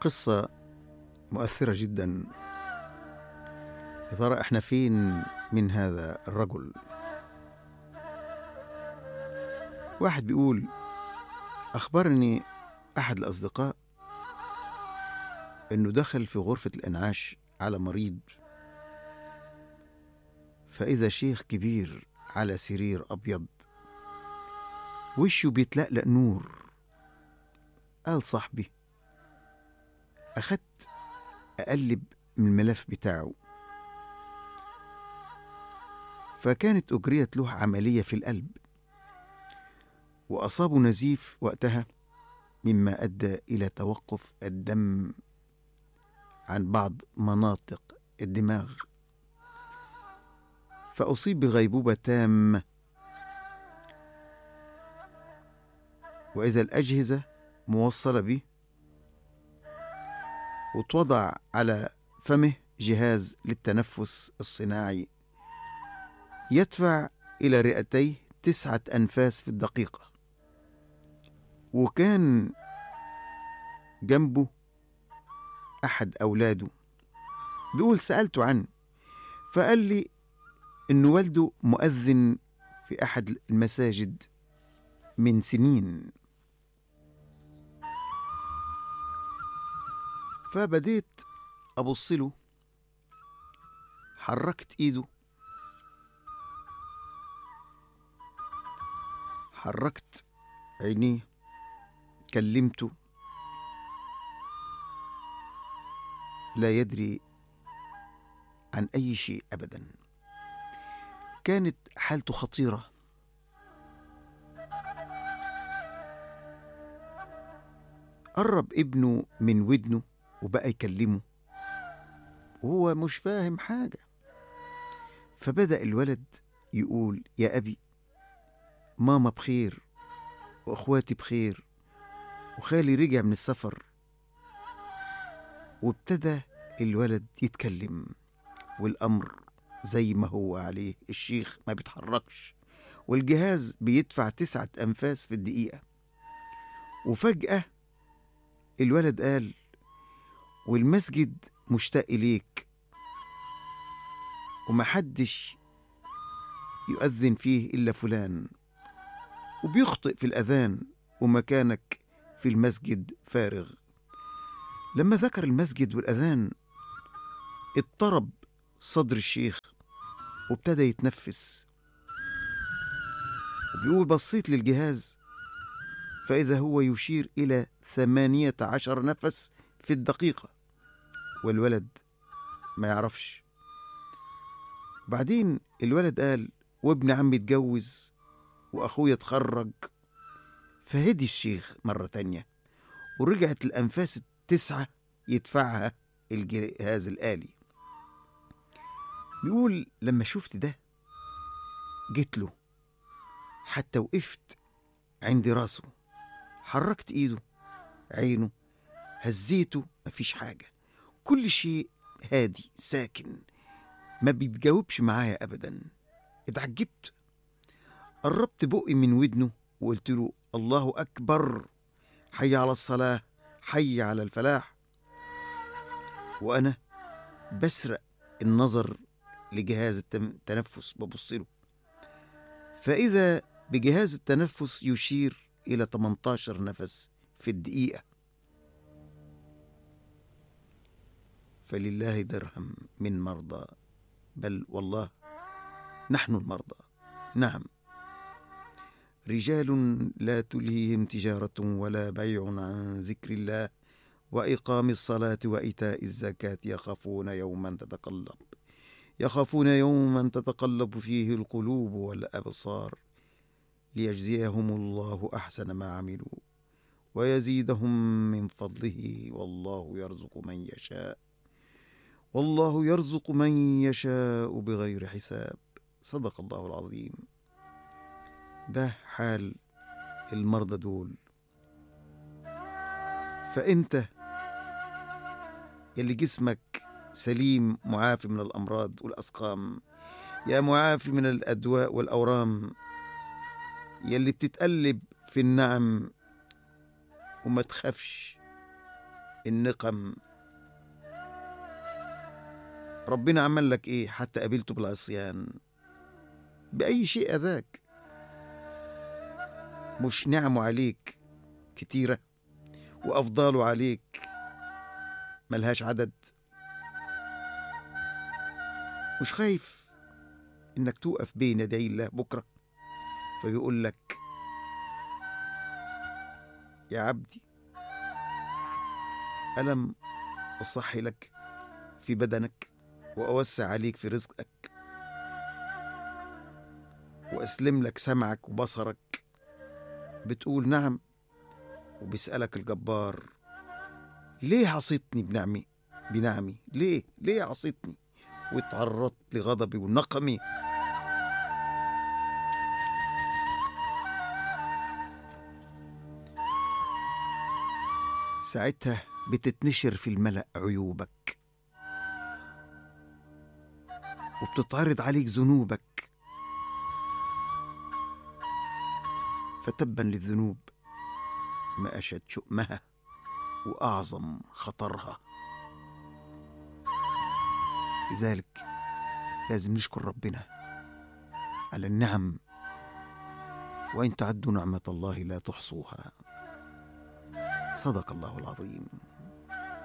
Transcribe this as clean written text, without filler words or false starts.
قصة مؤثرة جدا. يا ترى احنا فين من هذا الرجل؟ واحد بيقول: أخبرني أحد الأصدقاء إنه دخل في غرفة الإنعاش على مريض، فإذا شيخ كبير على سرير أبيض وشه بيتلألأ نور. قال صاحبي: أخدت أقلب من الملف بتاعه، فكانت أجريت له عملية في القلب، وأصابه نزيف وقتها، مما أدى إلى توقف الدم عن بعض مناطق الدماغ، فأصيب بغيبوبة تامة. وإذا الأجهزة موصلة به، وتوضع على فمه جهاز للتنفس الصناعي يدفع إلى رئتيه 9 أنفاس في الدقيقة. وكان جنبه أحد أولاده، بيقول: سألته عنه فقال لي إنه والده مؤذن في أحد المساجد من سنين. فبديت أبص له، حركت إيده، حركت عينيه، كلمته، لا يدري عن أي شيء أبدا. كانت حالته خطيرة. قرب ابنه من ودنه وبقى يكلمه وهو مش فاهم حاجة. فبدأ الولد يقول: يا أبي، ماما بخير، وأخواتي بخير، وخالي رجع من السفر. وابتدى الولد يتكلم، والأمر زي ما هو عليه. الشيخ ما بيتحركش، والجهاز بيدفع 9 أنفاس في الدقيقة. وفجأة الولد قال: والمسجد مشتاق إليك، ومحدش يؤذن فيه إلا فلان، وبيخطئ في الأذان، ومكانك في المسجد فارغ. لما ذكر المسجد والأذان اضطرب صدر الشيخ وابتدى يتنفس. وبيقول: بصيت للجهاز فإذا هو يشير إلى 18 نفس في الدقيقة، والولد ما يعرفش. بعدين الولد قال: وابن عمي اتجوز، وأخويا اتخرج. فهدي الشيخ مرة تانية، ورجعت الأنفاس 9 يدفعها الجهاز الآلي. بيقول: لما شفت ده جيت له، حتى وقفت عند راسه، حركت ايده، عينه، هزيته، مفيش حاجة، كل شيء هادي ساكن، ما بيتجاوبش معايا أبدا. اتعجبت، قربت بقي من ودنه وقلت له: الله أكبر، حي على الصلاة، حي على الفلاح. وأنا بسرق النظر لجهاز التنفس ببص له، فإذا بجهاز التنفس يشير إلى 18 نفس في الدقيقة. فلله درهم من مرضى، بل والله نحن المرضى. نعم، رجال لا تلهيهم تجارة ولا بيع عن ذكر الله وإقام الصلاة وإيتاء الزكاة يخافون يوما تتقلب فيه القلوب والأبصار ليجزيهم الله أحسن ما عملوا ويزيدهم من فضله والله يرزق من يشاء بغير حساب. صدق الله العظيم. ده حال المرضى دول. فأنت اللي جسمك سليم، معافي من الأمراض والأسقام، يا معافي من الأدواء والأورام، يلي بتتقلب في النعم وما تخافش، النقم. ربنا عمل لك ايه حتى قابلته بالعصيان؟ بأي شيء أذاك؟ مش نعمه عليك كتيرة وأفضاله عليك ملهاش عدد؟ مش خايف إنك توقف بين يدي الله بكرة فبيقول لك يا عبدي ألم أصحي لك في بدنك وأوسع عليك في رزقك وأسلم لك سمعك وبصرك؟ بتقول نعم، وبيسألك الجبار ليه عصيتني بنعمي؟ ليه عصيتني واتعرضت لغضبي ونقمي؟ ساعتها بتتنشر في الملأ عيوبك وبتتعرض عليك ذنوبك، فتبا للذنوب ما أشد شؤمها وأعظم خطرها. لذلك لازم نشكر ربنا على النعم، وإن تعدوا نعمة الله لا تحصوها. صدق الله العظيم.